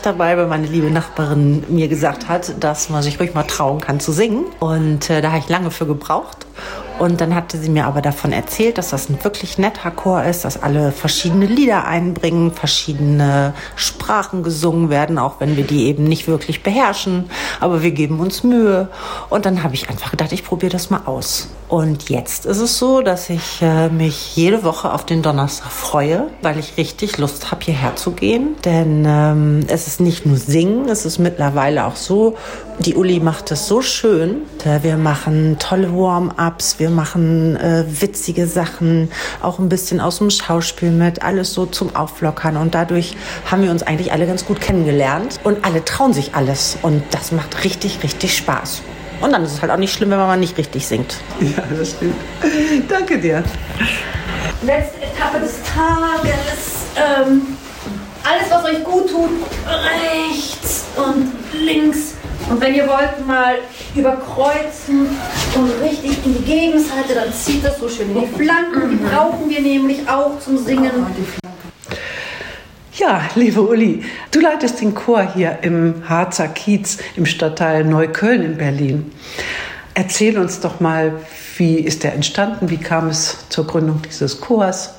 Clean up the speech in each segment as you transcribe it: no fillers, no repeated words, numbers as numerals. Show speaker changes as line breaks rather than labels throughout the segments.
dabei, weil meine liebe Nachbarin mir gesagt hat, dass man sich ruhig mal trauen kann zu singen. Und da habe ich lange für gebraucht. Und dann hatte sie mir aber davon erzählt, dass das ein wirklich netter Chor ist, dass alle verschiedene Lieder einbringen, verschiedene Sprachen gesungen werden, auch wenn wir die eben nicht wirklich beherrschen. Aber wir geben uns Mühe. Und dann habe ich einfach gedacht, ich probiere das mal aus. Und jetzt ist es so, dass ich mich jede Woche auf den Donnerstag freue, weil ich richtig Lust habe, hierher zu gehen. Denn es ist nicht nur Singen, es ist mittlerweile auch so, die Uli macht es so schön. Wir machen tolle Warm-ups, wir machen witzige Sachen, auch ein bisschen aus dem Schauspiel mit, alles so zum Auflockern. Und dadurch haben wir uns eigentlich alle ganz gut kennengelernt. Und alle trauen sich alles. Und das macht richtig, richtig Spaß. Und dann ist es halt auch nicht schlimm, wenn man mal nicht richtig singt.
Ja, das stimmt. Danke dir.
Letzte Etappe des Tages. Alles, was euch gut tut, rechts und links. Und wenn ihr wollt, mal überkreuzen und richtig in die Gegenseite, dann zieht das so schön in die Flanken. Die brauchen wir nämlich auch zum Singen.
Ja, liebe Uli, du leitest den Chor hier im Harzer Kiez im Stadtteil Neukölln in Berlin. Erzähl uns doch mal, wie ist der entstanden? Wie kam es zur Gründung dieses Chors?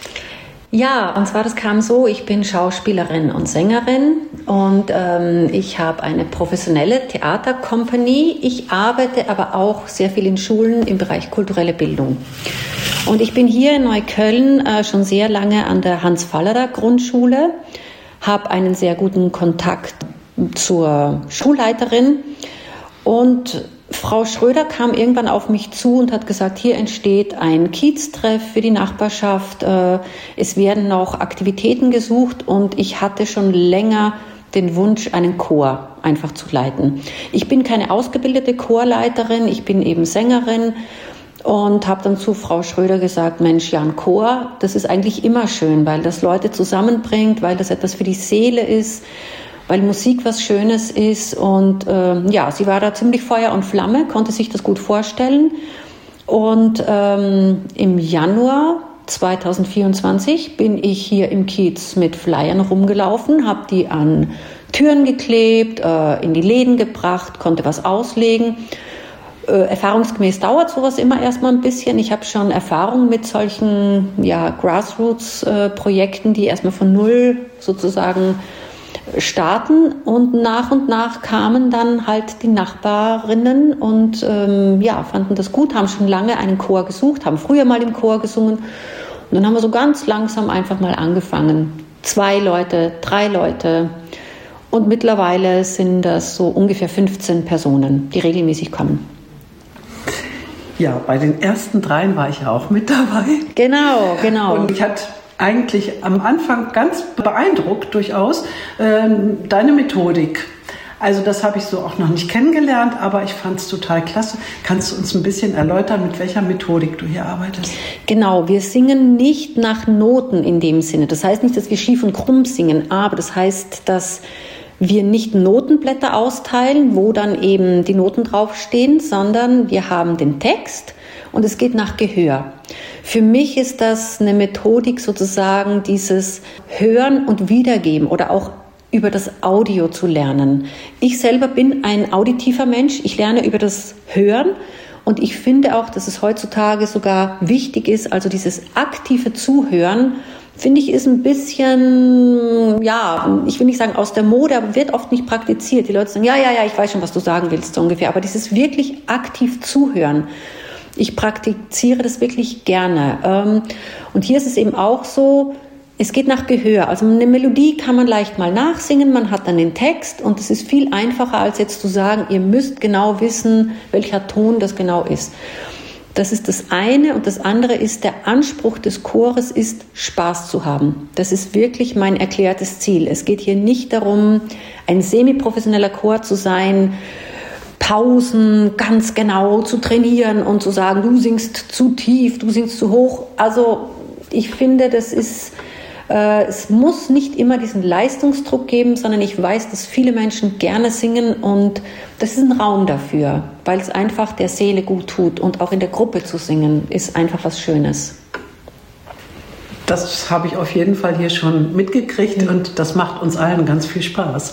Ja, und zwar das kam so, ich bin Schauspielerin und Sängerin und ich habe eine professionelle Theatercompany. Ich arbeite aber auch sehr viel in Schulen im Bereich kulturelle Bildung. Und ich bin hier in Neukölln schon sehr lange an der Hans-Fallerer-Grundschule, habe einen sehr guten Kontakt zur Schulleiterin und Frau Schröder kam irgendwann auf mich zu und hat gesagt, hier entsteht ein Kieztreff für die Nachbarschaft. Es werden noch Aktivitäten gesucht und ich hatte schon länger den Wunsch, einen Chor einfach zu leiten. Ich bin keine ausgebildete Chorleiterin, ich bin eben Sängerin und habe dann zu Frau Schröder gesagt, Mensch, ja, ein Chor, das ist eigentlich immer schön, weil das Leute zusammenbringt, weil das etwas für die Seele ist, weil Musik was Schönes ist und ja, sie war da ziemlich Feuer und Flamme, konnte sich das gut vorstellen und im Januar 2024 bin ich hier im Kiez mit Flyern rumgelaufen, habe die an Türen geklebt, in die Läden gebracht, konnte was auslegen. Erfahrungsgemäß dauert sowas immer erstmal ein bisschen. Ich habe schon Erfahrung mit solchen Grassroots-Projekten, die erstmal von null sozusagen starten und nach kamen dann halt die Nachbarinnen und fanden das gut, haben schon lange einen Chor gesucht, haben früher mal im Chor gesungen und dann haben wir so ganz langsam einfach mal angefangen. 2 Leute, 3 Leute und mittlerweile sind das so ungefähr 15 Personen, die regelmäßig kommen.
Ja, bei den ersten 3 war ich ja auch mit dabei.
Genau.
Und ich hatte eigentlich am Anfang ganz beeindruckt durchaus deine Methodik. Also das habe ich so auch noch nicht kennengelernt, aber ich fand es total klasse. Kannst du uns ein bisschen erläutern, mit welcher Methodik du hier arbeitest?
Genau, wir singen nicht nach Noten in dem Sinne. Das heißt nicht, dass wir schief und krumm singen, aber das heißt, dass wir nicht Notenblätter austeilen, wo dann eben die Noten draufstehen, sondern wir haben den Text und es geht nach Gehör. Für mich ist das eine Methodik sozusagen, dieses Hören und Wiedergeben oder auch über das Audio zu lernen. Ich selber bin ein auditiver Mensch, ich lerne über das Hören und ich finde auch, dass es heutzutage sogar wichtig ist, also dieses aktive Zuhören, finde ich, ist ein bisschen, ich will nicht sagen aus der Mode, aber wird oft nicht praktiziert. Die Leute sagen, ja, ich weiß schon, was du sagen willst, so ungefähr. Aber dieses wirklich aktiv Zuhören, ich praktiziere das wirklich gerne. Und hier ist es eben auch so, es geht nach Gehör. Also eine Melodie kann man leicht mal nachsingen, man hat dann den Text und es ist viel einfacher, als jetzt zu sagen, ihr müsst genau wissen, welcher Ton das genau ist. Das ist das eine und das andere ist, der Anspruch des Chores ist, Spaß zu haben. Das ist wirklich mein erklärtes Ziel. Es geht hier nicht darum, ein semi-professioneller Chor zu sein, Pausen ganz genau zu trainieren und zu sagen, du singst zu tief, du singst zu hoch. Also ich finde, das ist, es muss nicht immer diesen Leistungsdruck geben, sondern ich weiß, dass viele Menschen gerne singen und das ist ein Raum dafür, weil es einfach der Seele gut tut und auch in der Gruppe zu singen ist einfach was Schönes.
Das habe ich auf jeden Fall hier schon mitgekriegt und das macht uns allen ganz viel Spaß.